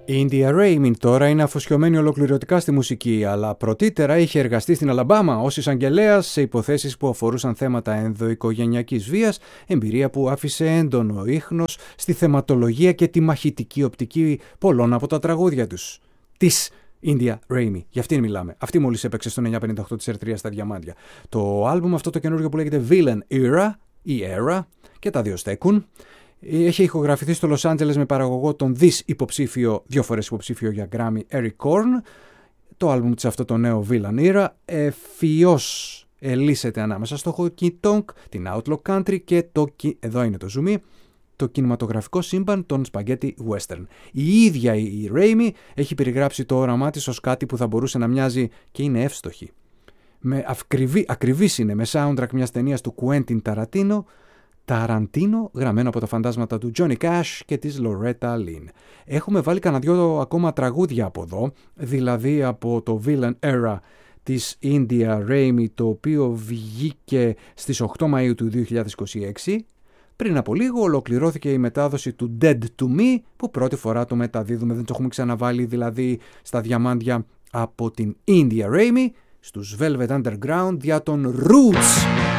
Η India Raymond τώρα είναι αφοσιωμένη ολοκληρωτικά στη μουσική, αλλά πρωτήτερα είχε εργαστεί στην Αλαμπάμα ως εισαγγελέας σε υποθέσεις που αφορούσαν θέματα ενδοοικογενειακής βίας, εμπειρία που άφησε έντονο ίχνος στη θεματολογία και τη μαχητική οπτική πολλών από τα τραγούδια τους. Της India Raymond, για αυτήν μιλάμε. Αυτή μόλις έπαιξε στο 958 της R3 στα Διαμάντια. Το άλμπουμ αυτό το καινούργιο που λέγεται Villain Era ή Era, και τα δύο στέκουν. Έχει ηχογραφηθεί στο Λος Άντζελες με παραγωγό τον δύο φορές υποψήφιο για Grammy Eric Korn. Το άλμπουμ της αυτό το νέο Villain Era ευφυώς ελύσσεται ανάμεσα στο honky tonk, την outlaw country και εδώ είναι το zoom, το κινηματογραφικό σύμπαν των spaghetti western. Η ίδια η Raymond έχει περιγράψει το όραμά της ως κάτι που θα μπορούσε να μοιάζει, και είναι εύστοχη, ακριβής είναι, με soundtrack μιας ταινίας του Quentin Tarantino, γραμμένο από τα φαντάσματα του Johnny Cash και της Loretta Lynn. Έχουμε βάλει κανένα δυο ακόμα τραγούδια από εδώ, δηλαδή από το Villain Era της India Raymond, το οποίο βγήκε στις 8 Μαΐου του 2026. Πριν από λίγο ολοκληρώθηκε η μετάδοση του Dead to Me, που πρώτη φορά το μεταδίδουμε, δεν το έχουμε ξαναβάλει δηλαδή στα Διαμάντια, από την India Raymond στους Velvet Underground δια των Roots.